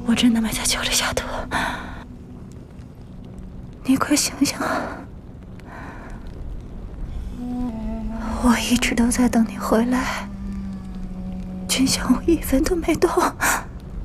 我真的埋在酒里下毒，你快醒醒啊！我一直都在等你回来，君相我一分都没动。